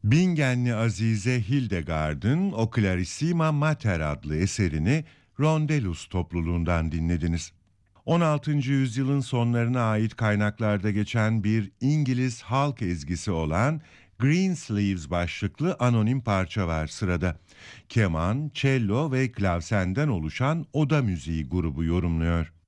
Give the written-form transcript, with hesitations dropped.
Bingenli Azize Hildegard'ın O Clarissima Mater adlı eserini Rondelus topluluğundan dinlediniz. 16. yüzyılın sonlarına ait kaynaklarda geçen bir İngiliz halk ezgisi olan Greensleeves başlıklı anonim parça var sırada. Keman, cello ve klavsenden oluşan oda müziği grubu yorumluyor.